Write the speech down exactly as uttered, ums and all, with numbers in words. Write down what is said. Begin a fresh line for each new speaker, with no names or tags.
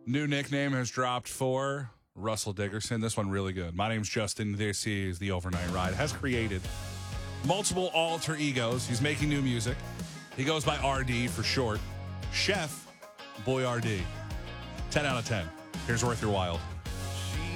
New nickname has dropped for Russell Dickerson. This one really good. My name's Justin. This is The Overnight Ride. Has created multiple alter egos. He's making new music. He goes by R D for short. Chef Boy R D. ten out of ten. Here's Worth Your Wild.